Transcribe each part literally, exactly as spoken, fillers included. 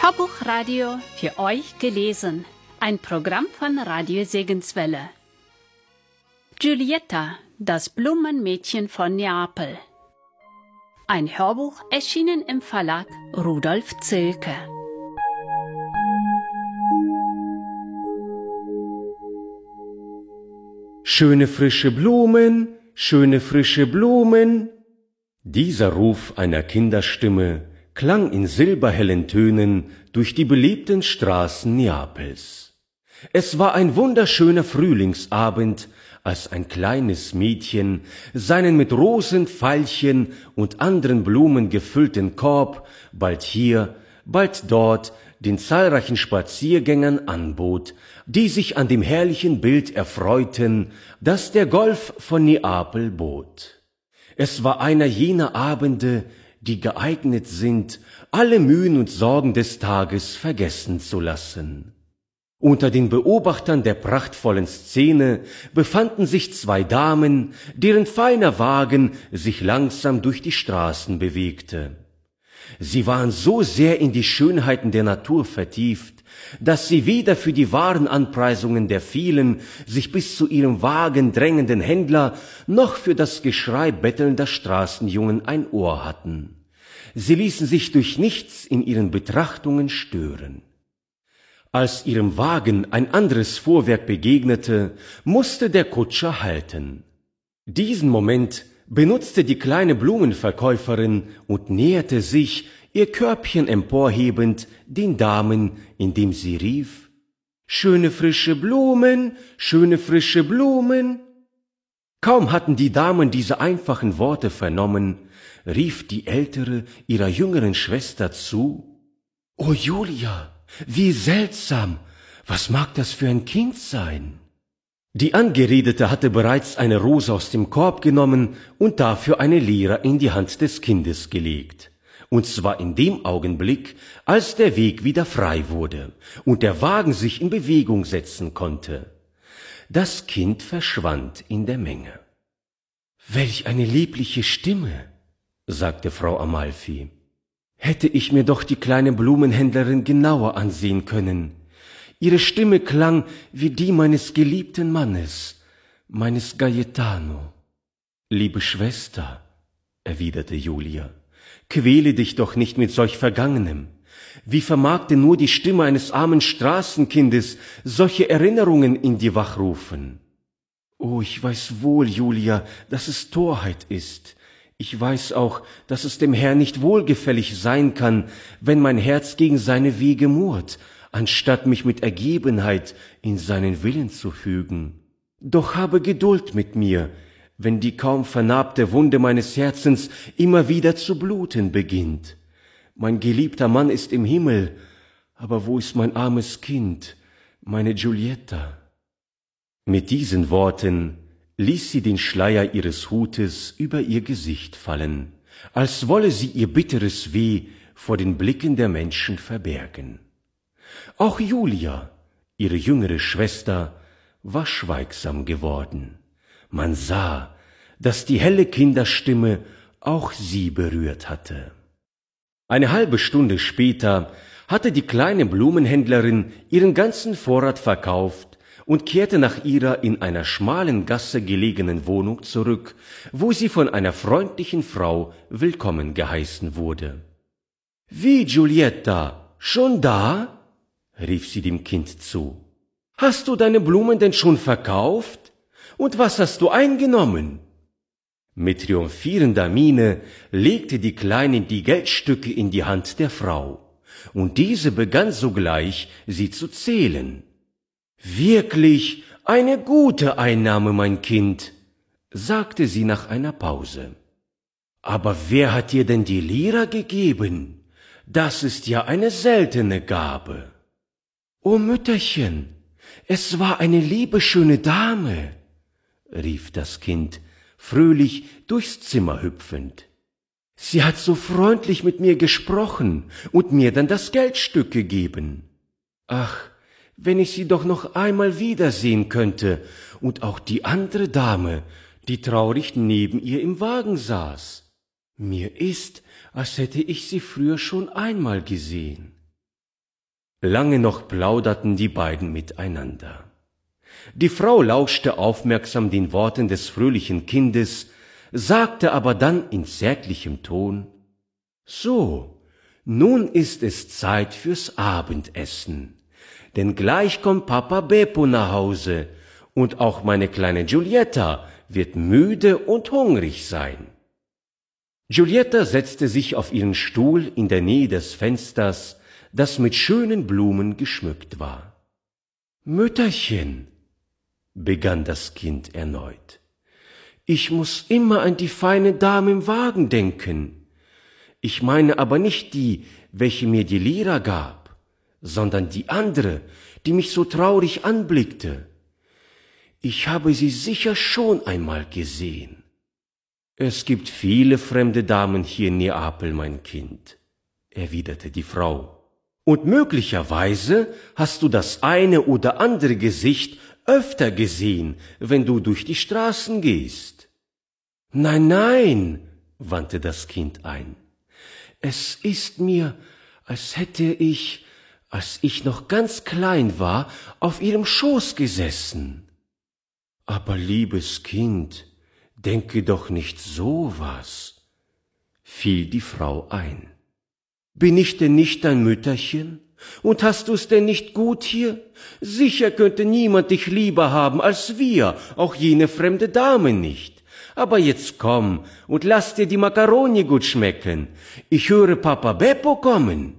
Hörbuchradio für euch gelesen. Ein Programm von Radio Segenswelle. Giulietta, das Blumenmädchen von Neapel. Ein Hörbuch erschienen im Verlag Rudolf Zilke. Schöne frische Blumen, schöne frische Blumen. Dieser Ruf einer Kinderstimme klang in silberhellen Tönen durch die belebten Straßen Neapels. Es war ein wunderschöner Frühlingsabend, als ein kleines Mädchen seinen mit Rosen, Veilchen und anderen Blumen gefüllten Korb bald hier, bald dort den zahlreichen Spaziergängern anbot, die sich an dem herrlichen Bild erfreuten, das der Golf von Neapel bot. Es war einer jener Abende, die geeignet sind, alle Mühen und Sorgen des Tages vergessen zu lassen. Unter den Beobachtern der prachtvollen Szene befanden sich zwei Damen, deren feiner Wagen sich langsam durch die Straßen bewegte. Sie waren so sehr in die Schönheiten der Natur vertieft, dass sie weder für die wahren Anpreisungen der vielen, sich bis zu ihrem Wagen drängenden Händler, noch für das Geschrei bettelnder Straßenjungen ein Ohr hatten. Sie ließen sich durch nichts in ihren Betrachtungen stören. Als ihrem Wagen ein anderes Fuhrwerk begegnete, musste der Kutscher halten. Diesen Moment benutzte die kleine Blumenverkäuferin und näherte sich, ihr Körbchen emporhebend, den Damen, indem sie rief: »Schöne frische Blumen, schöne frische Blumen!« Kaum hatten die Damen diese einfachen Worte vernommen, rief die ältere ihrer jüngeren Schwester zu: »O Julia, wie seltsam! Was mag das für ein Kind sein?« Die Angeredete hatte bereits eine Rose aus dem Korb genommen und dafür eine Lira in die Hand des Kindes gelegt. Und zwar in dem Augenblick, als der Weg wieder frei wurde und der Wagen sich in Bewegung setzen konnte. Das Kind verschwand in der Menge. »Welch eine liebliche Stimme«, sagte Frau Amalfi. »Hätte ich mir doch die kleine Blumenhändlerin genauer ansehen können. Ihre Stimme klang wie die meines geliebten Mannes, meines Gaetano.« »Liebe Schwester«, erwiderte Julia, »quäle dich doch nicht mit solch Vergangenem. Wie vermag denn nur die Stimme eines armen Straßenkindes solche Erinnerungen in dir wachrufen?« »Oh, ich weiß wohl, Julia, dass es Torheit ist. Ich weiß auch, dass es dem Herrn nicht wohlgefällig sein kann, wenn mein Herz gegen seine Wege murrt, anstatt mich mit Ergebenheit in seinen Willen zu fügen. Doch habe Geduld mit mir, wenn die kaum vernarbte Wunde meines Herzens immer wieder zu bluten beginnt. Mein geliebter Mann ist im Himmel, aber wo ist mein armes Kind, meine Giulietta?« Mit diesen Worten ließ sie den Schleier ihres Hutes über ihr Gesicht fallen, als wolle sie ihr bitteres Weh vor den Blicken der Menschen verbergen. Auch Julia, ihre jüngere Schwester, war schweigsam geworden. Man sah, dass die helle Kinderstimme auch sie berührt hatte. Eine halbe Stunde später hatte die kleine Blumenhändlerin ihren ganzen Vorrat verkauft und kehrte nach ihrer in einer schmalen Gasse gelegenen Wohnung zurück, wo sie von einer freundlichen Frau willkommen geheißen wurde. »Wie, Giulietta, schon da?« rief sie dem Kind zu. »Hast du deine Blumen denn schon verkauft? Und was hast du eingenommen?« Mit triumphierender Miene legte die Kleine die Geldstücke in die Hand der Frau, und diese begann sogleich, sie zu zählen. »Wirklich eine gute Einnahme, mein Kind«, sagte sie nach einer Pause. »Aber wer hat dir denn die Lira gegeben? Das ist ja eine seltene Gabe.« »O Mütterchen, es war eine liebe schöne Dame«, rief das Kind, fröhlich durchs Zimmer hüpfend. »Sie hat so freundlich mit mir gesprochen und mir dann das Geldstück gegeben. Ach, wenn ich sie doch noch einmal wiedersehen könnte und auch die andere Dame, die traurig neben ihr im Wagen saß. Mir ist, als hätte ich sie früher schon einmal gesehen.« Lange noch plauderten die beiden miteinander. Die Frau lauschte aufmerksam den Worten des fröhlichen Kindes, sagte aber dann in zärtlichem Ton: »So, nun ist es Zeit fürs Abendessen, denn gleich kommt Papa Beppo nach Hause und auch meine kleine Giulietta wird müde und hungrig sein.« Giulietta setzte sich auf ihren Stuhl in der Nähe des Fensters, das mit schönen Blumen geschmückt war. »Mütterchen«, begann das Kind erneut, »ich muß immer an die feine Dame im Wagen denken. Ich meine aber nicht die, welche mir die Lira gab, sondern die andere, die mich so traurig anblickte. Ich habe sie sicher schon einmal gesehen.« »Es gibt viele fremde Damen hier in Neapel, mein Kind«, erwiderte die Frau, »und möglicherweise hast du das eine oder andere Gesicht öfter gesehen, wenn du durch die Straßen gehst.« »Nein, nein«, wandte das Kind ein, »es ist mir, als hätte ich, als ich noch ganz klein war, auf ihrem Schoß gesessen.« »Aber liebes Kind, denke doch nicht so was«, fiel die Frau ein. »Bin ich denn nicht dein Mütterchen? Und hast du's denn nicht gut hier? Sicher könnte niemand dich lieber haben als wir, auch jene fremde Dame nicht. Aber jetzt komm und lass dir die Makkaroni gut schmecken. Ich höre Papa Beppo kommen.«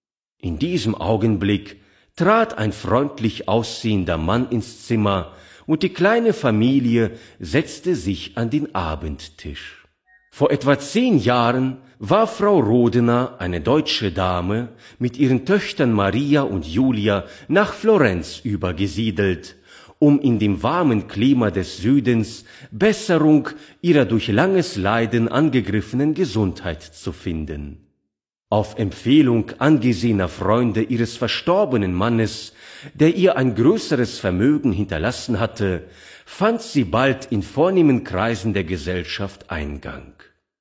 In diesem Augenblick trat ein freundlich aussehender Mann ins Zimmer, und die kleine Familie setzte sich an den Abendtisch. Vor etwa zehn Jahren war Frau Rodena, eine deutsche Dame, mit ihren Töchtern Maria und Julia nach Florenz übergesiedelt, um in dem warmen Klima des Südens Besserung ihrer durch langes Leiden angegriffenen Gesundheit zu finden. Auf Empfehlung angesehener Freunde ihres verstorbenen Mannes, der ihr ein größeres Vermögen hinterlassen hatte, fand sie bald in vornehmen Kreisen der Gesellschaft Eingang.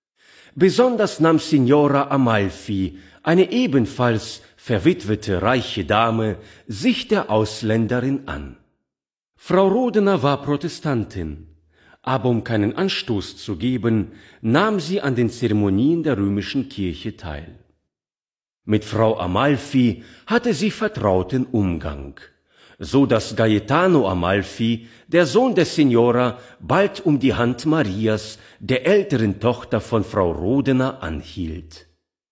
Besonders nahm Signora Amalfi, eine ebenfalls verwitwete reiche Dame, sich der Ausländerin an. Frau Rodena war Protestantin, aber um keinen Anstoß zu geben, nahm sie an den Zeremonien der römischen Kirche teil. Mit Frau Amalfi hatte sie vertrauten Umgang, so dass Gaetano Amalfi, der Sohn der Signora, bald um die Hand Marias, der älteren Tochter von Frau Rodena, anhielt.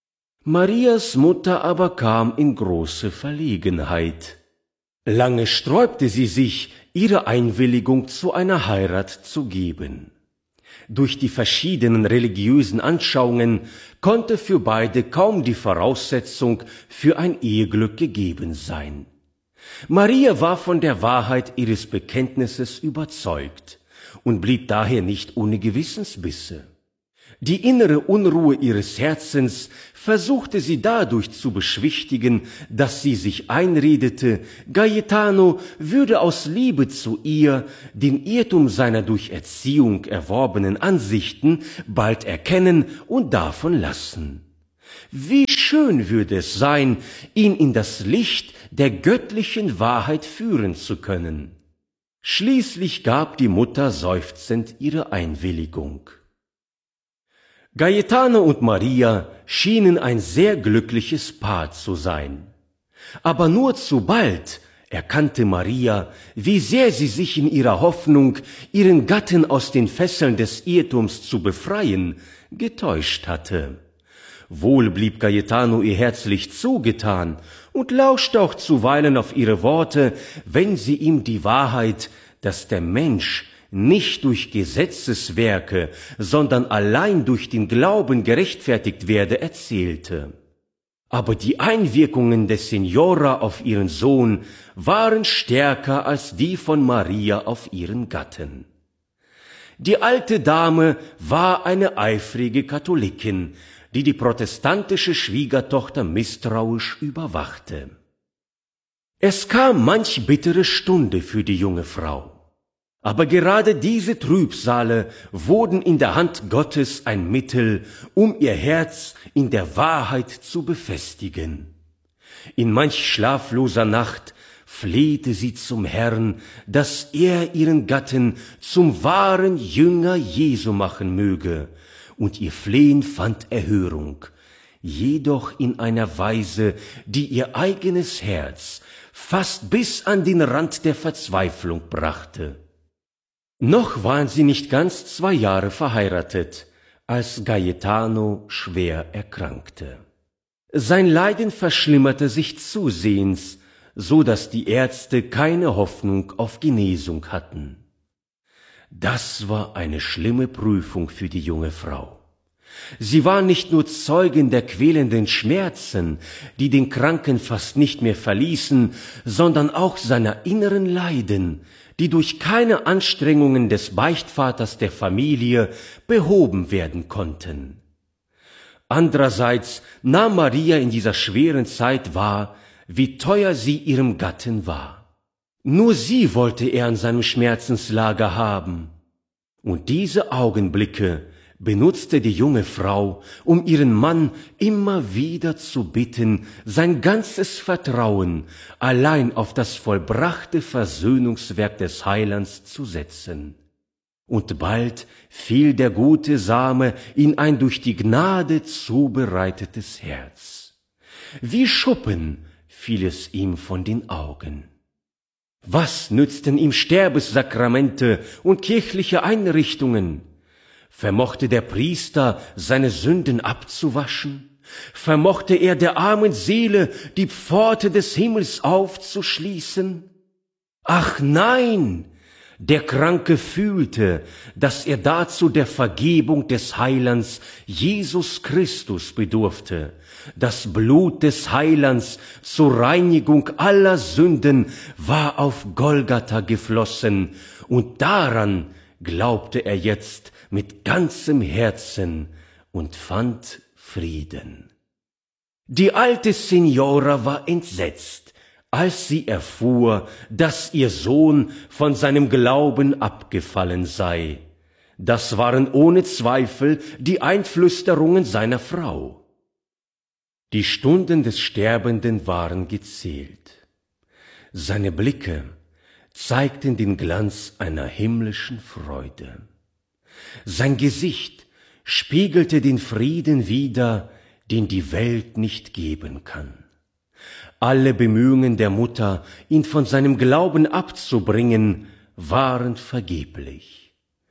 Marias Mutter aber kam in große Verlegenheit. Lange sträubte sie sich, ihre Einwilligung zu einer Heirat zu geben. Durch die verschiedenen religiösen Anschauungen konnte für beide kaum die Voraussetzung für ein Eheglück gegeben sein. Maria war von der Wahrheit ihres Bekenntnisses überzeugt und blieb daher nicht ohne Gewissensbisse. Die innere Unruhe ihres Herzens versuchte sie dadurch zu beschwichtigen, dass sie sich einredete, Gaetano würde aus Liebe zu ihr den Irrtum seiner durch Erziehung erworbenen Ansichten bald erkennen und davon lassen. Wie schön würde es sein, ihn in das Licht der göttlichen Wahrheit führen zu können. Schließlich gab die Mutter seufzend ihre Einwilligung. Gaetano und Maria schienen ein sehr glückliches Paar zu sein. Aber nur zu bald erkannte Maria, wie sehr sie sich in ihrer Hoffnung, ihren Gatten aus den Fesseln des Irrtums zu befreien, getäuscht hatte. Wohl blieb Gaetano ihr herzlich zugetan und lauschte auch zuweilen auf ihre Worte, wenn sie ihm die Wahrheit, dass der Mensch nicht durch Gesetzeswerke, sondern allein durch den Glauben gerechtfertigt werde, erzählte. Aber die Einwirkungen des Signora auf ihren Sohn waren stärker als die von Maria auf ihren Gatten. Die alte Dame war eine eifrige Katholikin, die die protestantische Schwiegertochter misstrauisch überwachte. Es kam manch bittere Stunde für die junge Frau. Aber gerade diese Trübsale wurden in der Hand Gottes ein Mittel, um ihr Herz in der Wahrheit zu befestigen. In manch schlafloser Nacht flehte sie zum Herrn, dass er ihren Gatten zum wahren Jünger Jesu machen möge, und ihr Flehen fand Erhörung, jedoch in einer Weise, die ihr eigenes Herz fast bis an den Rand der Verzweiflung brachte. Noch waren sie nicht ganz zwei Jahre verheiratet, als Gaetano schwer erkrankte. Sein Leiden verschlimmerte sich zusehends, so dass die Ärzte keine Hoffnung auf Genesung hatten. Das war eine schlimme Prüfung für die junge Frau. Sie war nicht nur Zeugin der quälenden Schmerzen, die den Kranken fast nicht mehr verließen, sondern auch seiner inneren Leiden, die durch keine Anstrengungen des Beichtvaters der Familie behoben werden konnten. Andererseits nahm Maria in dieser schweren Zeit wahr, wie teuer sie ihrem Gatten war. Nur sie wollte er an seinem Schmerzenslager haben. Und diese Augenblicke benutzte die junge Frau, um ihren Mann immer wieder zu bitten, sein ganzes Vertrauen allein auf das vollbrachte Versöhnungswerk des Heilands zu setzen. Und bald fiel der gute Same in ein durch die Gnade zubereitetes Herz. Wie Schuppen fiel es ihm von den Augen. Was nützten ihm Sterbessakramente und kirchliche Einrichtungen? Vermochte der Priester seine Sünden abzuwaschen? Vermochte er der armen Seele die Pforte des Himmels aufzuschließen? Ach nein! Der Kranke fühlte, dass er dazu der Vergebung des Heilands Jesus Christus bedurfte. Das Blut des Heilands zur Reinigung aller Sünden war auf Golgatha geflossen, und daran glaubte er jetzt mit ganzem Herzen und fand Frieden. Die alte Signora war entsetzt, als sie erfuhr, dass ihr Sohn von seinem Glauben abgefallen sei. Das waren ohne Zweifel die Einflüsterungen seiner Frau. Die Stunden des Sterbenden waren gezählt. Seine Blicke zeigten den Glanz einer himmlischen Freude. Sein Gesicht spiegelte den Frieden wider, den die Welt nicht geben kann. Alle Bemühungen der Mutter, ihn von seinem Glauben abzubringen, waren vergeblich.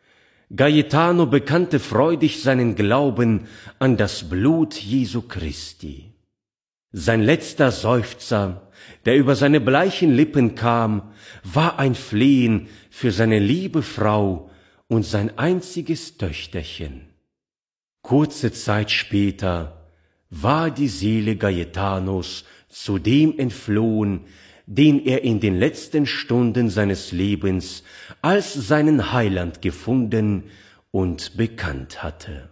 Gaetano bekannte freudig seinen Glauben an das Blut Jesu Christi. Sein letzter Seufzer, der über seine bleichen Lippen kam, war ein Flehen für seine liebe Frau und sein einziges Töchterchen. Kurze Zeit später war die Seele Gaetanos zu dem entflohen, den er in den letzten Stunden seines Lebens als seinen Heiland gefunden und bekannt hatte.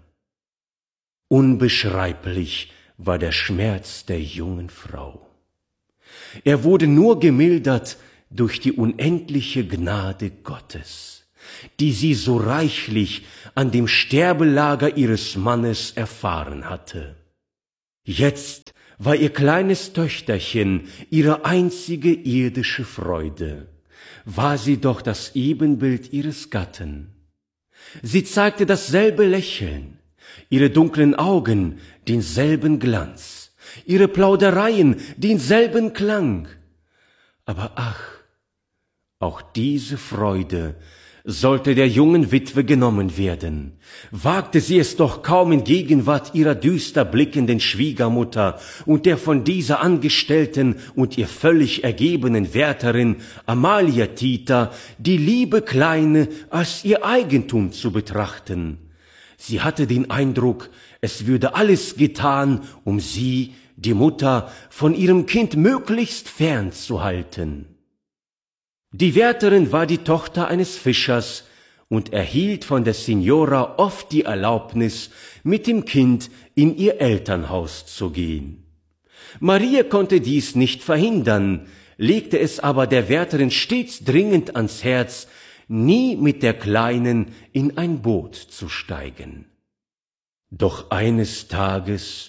Unbeschreiblich war der Schmerz der jungen Frau. Er wurde nur gemildert durch die unendliche Gnade Gottes, die sie so reichlich an dem Sterbelager ihres Mannes erfahren hatte. Jetzt war ihr kleines Töchterchen ihre einzige irdische Freude, war sie doch das Ebenbild ihres Gatten. Sie zeigte dasselbe Lächeln, ihre dunklen Augen denselben Glanz, ihre Plaudereien denselben Klang. Aber ach, auch diese Freude sollte der jungen Witwe genommen werden. Wagte sie es doch kaum in Gegenwart ihrer düster blickenden Schwiegermutter und der von dieser Angestellten und ihr völlig ergebenen Wärterin Amalia Tita, die liebe Kleine als ihr Eigentum zu betrachten. Sie hatte den Eindruck, es würde alles getan, um sie, die Mutter, von ihrem Kind möglichst fernzuhalten. Die Wärterin war die Tochter eines Fischers und erhielt von der Signora oft die Erlaubnis, mit dem Kind in ihr Elternhaus zu gehen. Maria konnte dies nicht verhindern, legte es aber der Wärterin stets dringend ans Herz, nie mit der Kleinen in ein Boot zu steigen. Doch eines Tages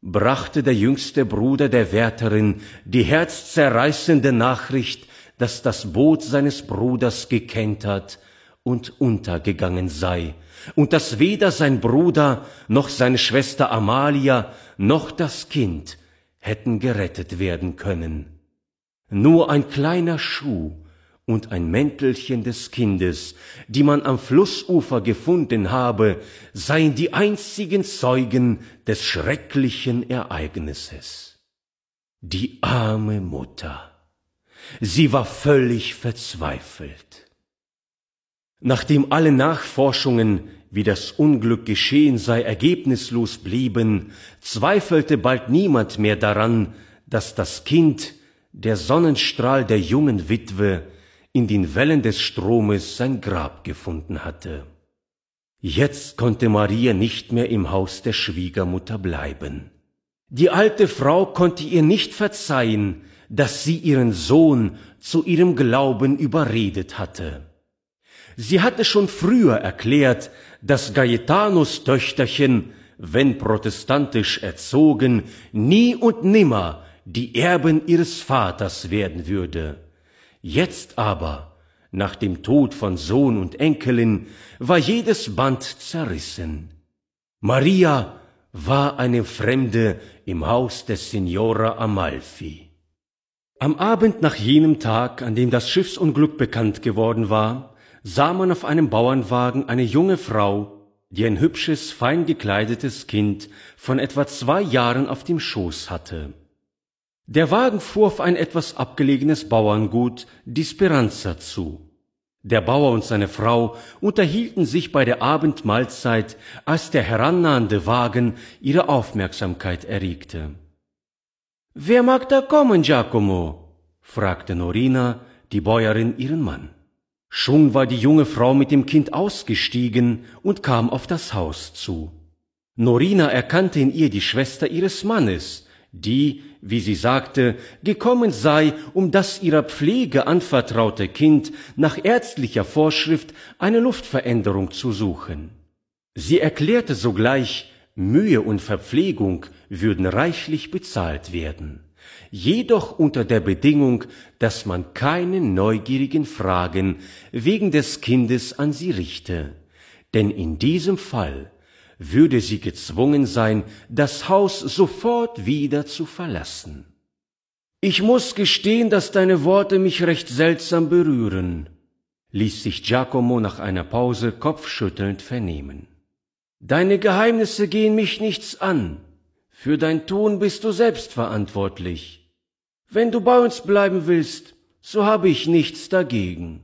brachte der jüngste Bruder der Wärterin die herzzerreißende Nachricht, dass das Boot seines Bruders gekentert und untergegangen sei, und dass weder sein Bruder noch seine Schwester Amalia noch das Kind hätten gerettet werden können. Nur ein kleiner Schuh und ein Mäntelchen des Kindes, die man am Flussufer gefunden habe, seien die einzigen Zeugen des schrecklichen Ereignisses. Die arme Mutter, sie war völlig verzweifelt. Nachdem alle Nachforschungen, wie das Unglück geschehen sei, ergebnislos blieben, zweifelte bald niemand mehr daran, dass das Kind, der Sonnenstrahl der jungen Witwe, in den Wellen des Stromes sein Grab gefunden hatte. Jetzt konnte Maria nicht mehr im Haus der Schwiegermutter bleiben. Die alte Frau konnte ihr nicht verzeihen, dass sie ihren Sohn zu ihrem Glauben überredet hatte. Sie hatte schon früher erklärt, dass Gaetanos Töchterchen, wenn protestantisch erzogen, nie und nimmer die Erben ihres Vaters werden würde. Jetzt aber, nach dem Tod von Sohn und Enkelin, war jedes Band zerrissen. Maria war eine Fremde im Haus des Signora Amalfi. Am Abend nach jenem Tag, an dem das Schiffsunglück bekannt geworden war, sah man auf einem Bauernwagen eine junge Frau, die ein hübsches, fein gekleidetes Kind von etwa zwei Jahren auf dem Schoß hatte. Der Wagen fuhr auf ein etwas abgelegenes Bauerngut, die Speranza, zu. Der Bauer und seine Frau unterhielten sich bei der Abendmahlzeit, als der herannahende Wagen ihre Aufmerksamkeit erregte. »Wer mag da kommen, Giacomo?« fragte Norina, die Bäuerin, ihren Mann. Schon war die junge Frau mit dem Kind ausgestiegen und kam auf das Haus zu. Norina erkannte in ihr die Schwester ihres Mannes, die, wie sie sagte, gekommen sei, um das ihrer Pflege anvertraute Kind nach ärztlicher Vorschrift eine Luftveränderung zu suchen. Sie erklärte sogleich, Mühe und Verpflegung würden reichlich bezahlt werden, jedoch unter der Bedingung, dass man keine neugierigen Fragen wegen des Kindes an sie richte, denn in diesem Fall würde sie gezwungen sein, das Haus sofort wieder zu verlassen. »Ich muss gestehen, dass deine Worte mich recht seltsam berühren«, ließ sich Giacomo nach einer Pause kopfschüttelnd vernehmen. »Deine Geheimnisse gehen mich nichts an. Für dein Tun bist du selbst verantwortlich. Wenn du bei uns bleiben willst, so habe ich nichts dagegen.«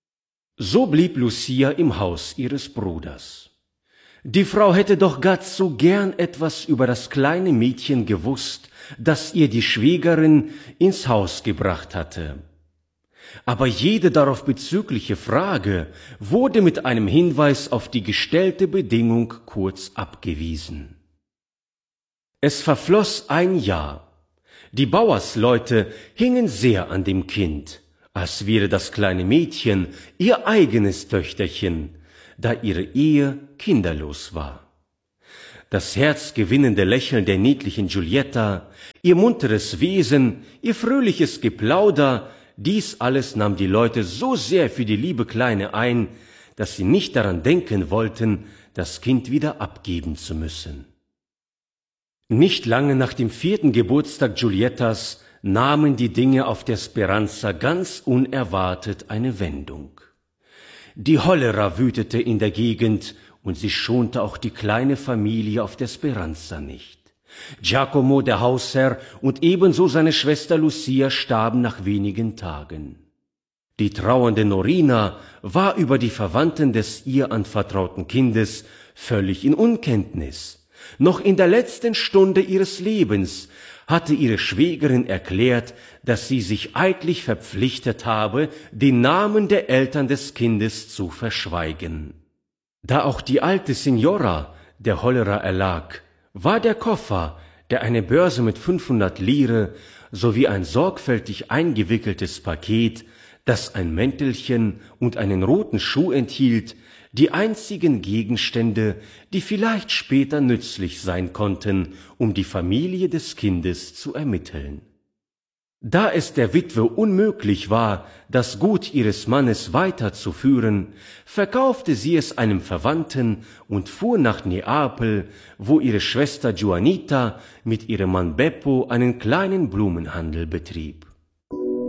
So blieb Lucia im Haus ihres Bruders. Die Frau hätte doch gar zu gern etwas über das kleine Mädchen gewusst, das ihr die Schwägerin ins Haus gebracht hatte. Aber jede darauf bezügliche Frage wurde mit einem Hinweis auf die gestellte Bedingung kurz abgewiesen. Es verfloss ein Jahr. Die Bauersleute hingen sehr an dem Kind, als wäre das kleine Mädchen ihr eigenes Töchterchen, da ihre Ehe kinderlos war. Das herzgewinnende Lächeln der niedlichen Giulietta, ihr munteres Wesen, ihr fröhliches Geplauder, dies alles nahm die Leute so sehr für die liebe Kleine ein, dass sie nicht daran denken wollten, das Kind wieder abgeben zu müssen. Nicht lange nach dem vierten Geburtstag Giuliettas nahmen die Dinge auf der Speranza ganz unerwartet eine Wendung. Die Cholera wütete in der Gegend und sie schonte auch die kleine Familie auf der Speranza nicht. Giacomo, der Hausherr, und ebenso seine Schwester Lucia starben nach wenigen Tagen. Die trauernde Norina war über die Verwandten des ihr anvertrauten Kindes völlig in Unkenntnis. Noch in der letzten Stunde ihres Lebens hatte ihre Schwägerin erklärt, dass sie sich eidlich verpflichtet habe, den Namen der Eltern des Kindes zu verschweigen. Da auch die alte Signora der Cholera erlag, war der Koffer, der eine Börse mit fünfhundert Lire sowie ein sorgfältig eingewickeltes Paket, das ein Mäntelchen und einen roten Schuh enthielt, die einzigen Gegenstände, die vielleicht später nützlich sein konnten, um die Familie des Kindes zu ermitteln. Da es der Witwe unmöglich war, das Gut ihres Mannes weiterzuführen, verkaufte sie es einem Verwandten und fuhr nach Neapel, wo ihre Schwester Juanita mit ihrem Mann Beppo einen kleinen Blumenhandel betrieb.